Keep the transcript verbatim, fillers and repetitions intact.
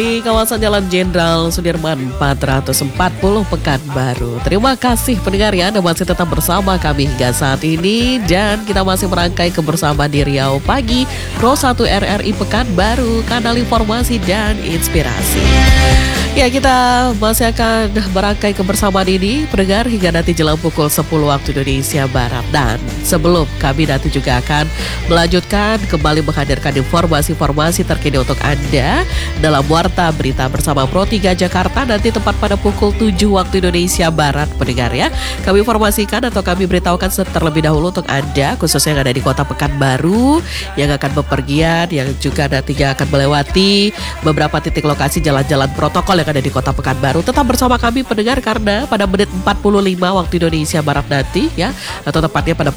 Di kawasan Jalan Jenderal Sudirman empat ratus empat puluh Pekanbaru. Terima kasih pendengar ya, Anda masih tetap bersama kami hingga saat ini. Dan kita masih merangkai kebersamaan di Riau Pagi Pro satu R R I Pekanbaru, kanal informasi dan inspirasi. Ya, kita masih akan merangkai kebersamaan ini pendengar hingga nanti jelang pukul sepuluh waktu Indonesia Barat. Dan sebelum kami nanti juga akan melanjutkan kembali menghadirkan informasi-informasi terkini untuk Anda dalam Warta Berita bersama Pro tiga Jakarta nanti tepat pada pukul tujuh waktu Indonesia Barat pendengar ya. Kami informasikan atau kami beritahukan terlebih dahulu untuk Anda khususnya yang ada di kota Pekanbaru yang akan bepergian, yang juga nantinya akan melewati beberapa titik lokasi jalan-jalan protokol yang ada di kota Pekanbaru. Tetap bersama kami pendengar karena pada menit empat puluh lima waktu Indonesia Barat nanti ya, atau tepatnya pada